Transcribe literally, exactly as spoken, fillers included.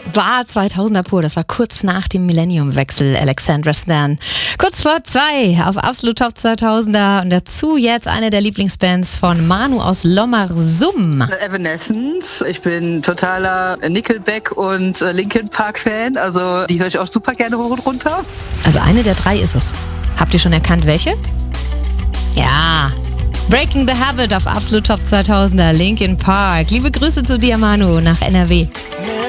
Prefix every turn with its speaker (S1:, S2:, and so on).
S1: war zweitausender pur, das war kurz nach dem Millenniumwechsel, Alexandra Stan. Kurz vor zwei auf Absolut Top zweitausender und dazu jetzt eine der Lieblingsbands von Manu aus Lommersum.
S2: Evanescence, ich bin totaler Nickelback und Linkin Park Fan, also die höre ich auch super gerne hoch und runter.
S1: Also eine der drei ist es. Habt ihr schon erkannt, welche? Ja, Breaking the Habit auf Absolut Top zweitausender, Linkin Park. Liebe Grüße zu dir, Manu, nach N R W.